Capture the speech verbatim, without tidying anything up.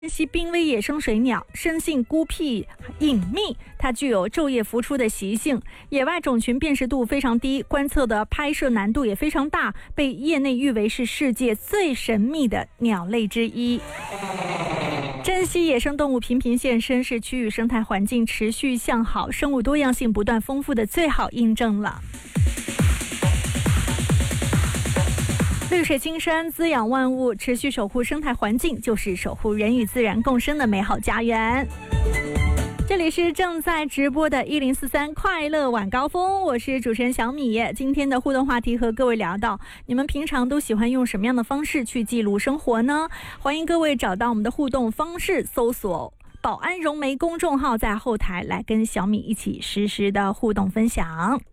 珍稀濒危野生水鸟，生性孤僻隐秘，它具有昼夜浮出的习性，野外种群辨识度非常低，观测的拍摄难度也非常大，被业内誉为是世界最神秘的鸟类之一。珍稀野生动物频频现身，是区域生态环境持续向好、生物多样性不断丰富的最好印证了。绿水青山滋养万物，持续守护生态环境，就是守护人与自然共生的美好家园。这里是正在直播的一零四三快乐晚高峰，我是主持人小米。今天的互动话题和各位聊到，你们平常都喜欢用什么样的方式去记录生活呢？欢迎各位找到我们的互动方式，搜索保安融媒公众号，在后台来跟小米一起实时的互动分享。